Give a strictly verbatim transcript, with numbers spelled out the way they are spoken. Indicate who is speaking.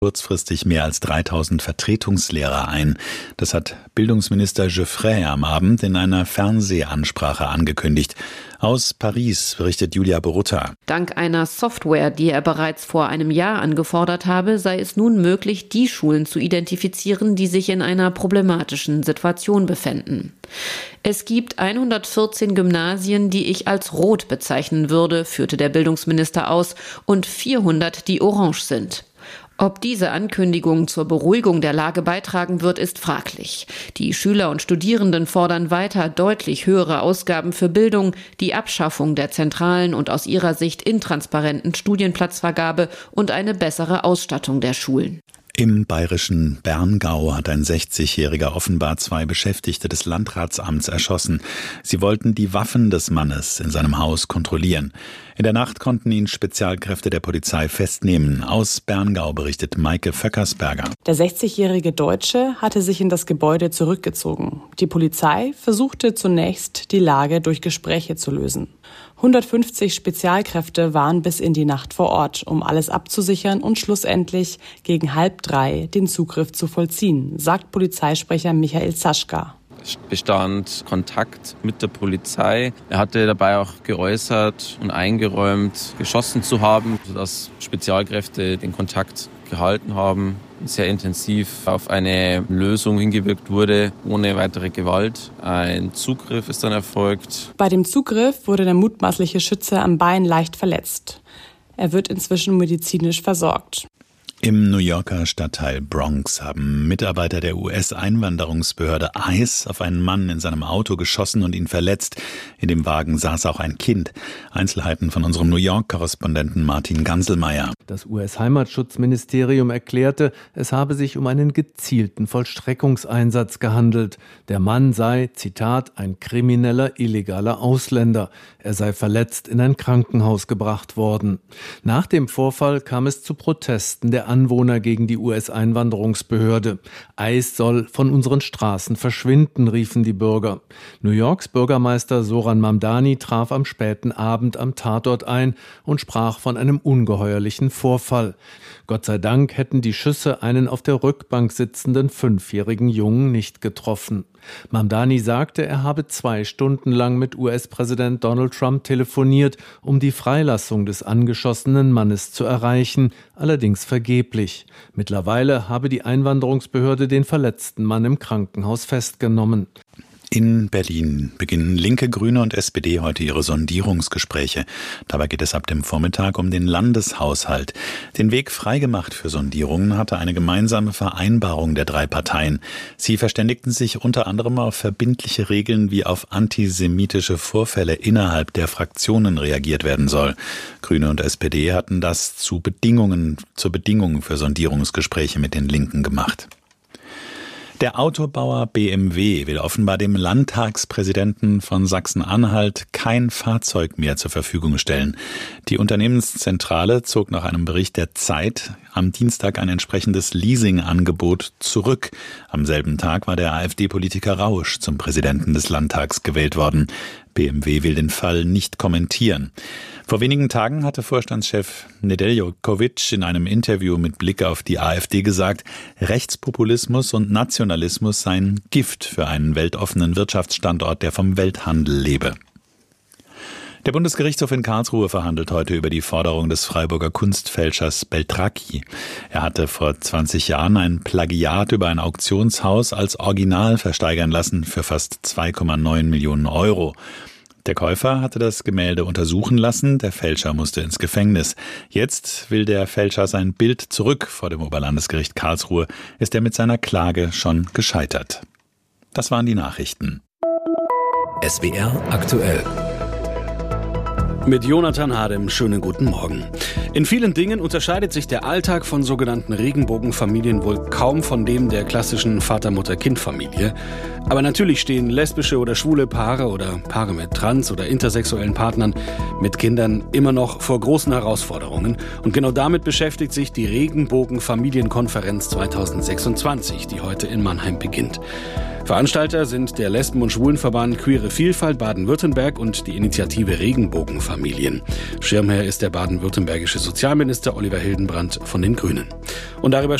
Speaker 1: kurzfristig mehr als dreitausend Vertretungslehrer ein. Das hat Bildungsminister Geoffray am Abend in einer Fernsehansprache angekündigt. Aus Paris berichtet Julia Borutta.
Speaker 2: Dank einer Software, die er bereits vor einem Jahr angefordert habe, sei es nun möglich, die Schulen zu identifizieren, die sich in einer problematischen Situation befänden. Es gibt hundertvierzehn Gymnasien, die ich als rot bezeichnen würde, führte der Bildungsminister aus, und vierhundert, die orange sind. Ob diese Ankündigung zur Beruhigung der Lage beitragen wird, ist fraglich. Die Schüler und Studierenden fordern weiter deutlich höhere Ausgaben für Bildung, die Abschaffung der zentralen und aus ihrer Sicht intransparenten Studienplatzvergabe und eine bessere Ausstattung der Schulen.
Speaker 1: Im bayerischen Berngau hat ein sechzigjähriger offenbar zwei Beschäftigte des Landratsamts erschossen. Sie wollten die Waffen des Mannes in seinem Haus kontrollieren. In der Nacht konnten ihn Spezialkräfte der Polizei festnehmen. Aus Berngau berichtet Maike Vöckersberger.
Speaker 3: Der sechzigjährige Deutsche hatte sich in das Gebäude zurückgezogen. Die Polizei versuchte zunächst, die Lage durch Gespräche zu lösen. hundertfünfzig Spezialkräfte waren bis in die Nacht vor Ort, um alles abzusichern und schlussendlich gegen halb drei den Zugriff zu vollziehen, sagt Polizeisprecher Michael Zaschka.
Speaker 4: Es bestand Kontakt mit der Polizei. Er hatte dabei auch geäußert und eingeräumt, geschossen zu haben, sodass Spezialkräfte den Kontakt gehalten haben, sehr intensiv auf eine Lösung hingewirkt wurde, ohne weitere Gewalt. Ein Zugriff ist dann erfolgt.
Speaker 3: Bei dem Zugriff wurde der mutmaßliche Schütze am Bein leicht verletzt. Er wird inzwischen medizinisch versorgt.
Speaker 1: Im New Yorker Stadtteil Bronx haben Mitarbeiter der U S-Einwanderungsbehörde ICE auf einen Mann in seinem Auto geschossen und ihn verletzt. In dem Wagen saß auch ein Kind. Einzelheiten von unserem New York-Korrespondenten Martin Ganselmeier.
Speaker 5: Das U S-Heimatschutzministerium erklärte, es habe sich um einen gezielten Vollstreckungseinsatz gehandelt. Der Mann sei, Zitat, ein krimineller, illegaler Ausländer. Er sei verletzt in ein Krankenhaus gebracht worden. Nach dem Vorfall kam es zu Protesten der Anwohner gegen die U S-Einwanderungsbehörde. ICE soll von unseren Straßen verschwinden, riefen die Bürger. New Yorks Bürgermeister Zoran Mamdani traf am späten Abend am Tatort ein und sprach von einem ungeheuerlichen Vorfall. Gott sei Dank hätten die Schüsse einen auf der Rückbank sitzenden fünfjährigen Jungen nicht getroffen. Mamdani sagte, er habe zwei Stunden lang mit U S-Präsident Donald Trump telefoniert, um die Freilassung des angeschossenen Mannes zu erreichen, allerdings vergeblich. Mittlerweile habe die Einwanderungsbehörde den verletzten Mann im Krankenhaus festgenommen.
Speaker 1: In Berlin beginnen Linke, Grüne und S P D heute ihre Sondierungsgespräche. Dabei geht es ab dem Vormittag um den Landeshaushalt. Den Weg freigemacht für Sondierungen hatte eine gemeinsame Vereinbarung der drei Parteien. Sie verständigten sich unter anderem auf verbindliche Regeln, wie auf antisemitische Vorfälle innerhalb der Fraktionen reagiert werden soll. Grüne und S P D hatten das zu Bedingungen, zur Bedingung für Sondierungsgespräche mit den Linken gemacht. Der Autobauer B M W will offenbar dem Landtagspräsidenten von Sachsen-Anhalt kein Fahrzeug mehr zur Verfügung stellen. Die Unternehmenszentrale zog nach einem Bericht der Zeit am Dienstag ein entsprechendes Leasingangebot zurück. Am selben Tag war der AfD-Politiker Rausch zum Präsidenten des Landtags gewählt worden. B M W will den Fall nicht kommentieren. Vor wenigen Tagen hatte Vorstandschef Nedeljkovic in einem Interview mit Blick auf die AfD gesagt, Rechtspopulismus und Nationalismus seien Gift für einen weltoffenen Wirtschaftsstandort, der vom Welthandel lebe. Der Bundesgerichtshof in Karlsruhe verhandelt heute über die Forderung des Freiburger Kunstfälschers Beltracchi. Er hatte vor zwanzig Jahren ein Plagiat über ein Auktionshaus als Original versteigern lassen für fast zwei Komma neun Millionen Euro. Der Käufer hatte das Gemälde untersuchen lassen, der Fälscher musste ins Gefängnis. Jetzt will der Fälscher sein Bild zurück. Vor dem Oberlandesgericht Karlsruhe ist er mit seiner Klage schon gescheitert. Das waren die Nachrichten.
Speaker 6: S W R aktuell.
Speaker 7: Mit Jonathan Hadem, schönen guten Morgen. In vielen Dingen unterscheidet sich der Alltag von sogenannten Regenbogenfamilien wohl kaum von dem der klassischen Vater-Mutter-Kind-Familie. Aber natürlich stehen lesbische oder schwule Paare oder Paare mit trans- oder intersexuellen Partnern mit Kindern immer noch vor großen Herausforderungen. Und genau damit beschäftigt sich die Regenbogen-Familienkonferenz zweitausendsechsundzwanzig, die heute in Mannheim beginnt. Veranstalter sind der Lesben- und Schwulenverband Queere Vielfalt Baden-Württemberg und die Initiative Regenbogenfamilien. Schirmherr ist der baden-württembergische Sozialminister Oliver Hildenbrand von den Grünen. Und darüber